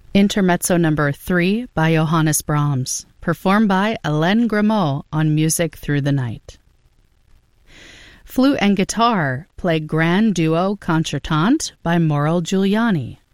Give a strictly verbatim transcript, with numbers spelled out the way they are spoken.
Intermezzo number three by Johannes Brahms, performed by Hélène Grimaud on Music Through the Night. Flute and guitar play Grand Duo Concertante by Mauro Giuliani.